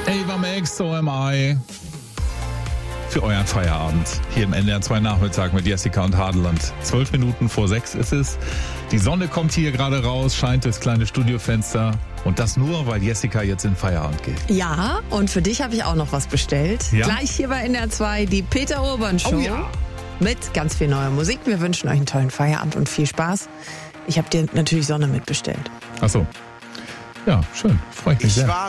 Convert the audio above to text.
Ava Max, So Am I. Für euren Feierabend hier im NDR 2 Nachmittag mit Jessica und Hadeland. 12 Minuten vor 6 ist es. Die Sonne kommt hier gerade raus, scheint durchs kleine Studiofenster. Und das nur, weil Jessica jetzt in Feierabend geht. Ja, und für dich habe ich auch noch was bestellt. Ja? Gleich hier bei NDR 2 die Peter Urban Show. Oh ja. Mit ganz viel neuer Musik. Wir wünschen euch einen tollen Feierabend und viel Spaß. Ich habe dir natürlich Sonne mitbestellt. Ach so. Ja, schön. Freut mich sehr.